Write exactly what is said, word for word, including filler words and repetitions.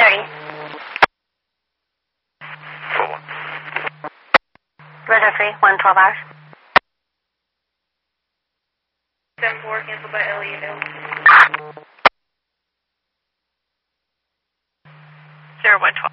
thirty. Roger three, one twelve hours. seven four, canceled by L E available. Zero one twelve.